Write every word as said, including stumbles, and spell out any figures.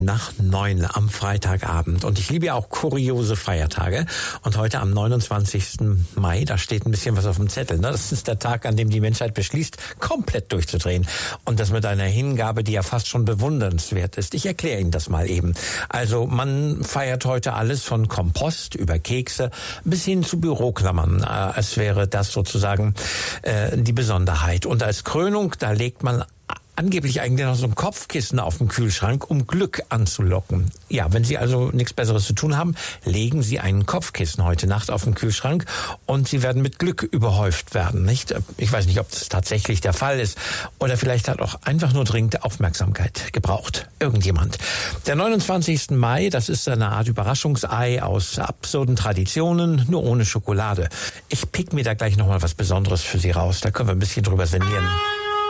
Nach neun am Freitagabend. Und ich liebe ja auch kuriose Feiertage. Und heute am neunundzwanzigsten Mai, da steht ein bisschen was auf dem Zettel. Ne? Das ist der Tag, an dem die Menschheit beschließt, komplett durchzudrehen. Und das mit einer Hingabe, die ja fast schon bewundernswert ist. Ich erkläre Ihnen das mal eben. Also man feiert heute alles von Kompost über Kekse bis hin zu Büroklammern. Als wäre das sozusagen äh, die Besonderheit. Und als Krönung, da legt man angeblich eigentlich noch so ein Kopfkissen auf dem Kühlschrank, um Glück anzulocken. Ja, wenn Sie also nichts Besseres zu tun haben, legen Sie einen Kopfkissen heute Nacht auf den Kühlschrank und Sie werden mit Glück überhäuft werden, nicht? Ich weiß nicht, ob das tatsächlich der Fall ist oder vielleicht hat auch einfach nur dringend Aufmerksamkeit gebraucht. Irgendjemand. Der neunundzwanzigsten Mai, das ist eine Art Überraschungsei aus absurden Traditionen, nur ohne Schokolade. Ich pick mir da gleich nochmal was Besonderes für Sie raus. Da können wir ein bisschen drüber sinnieren.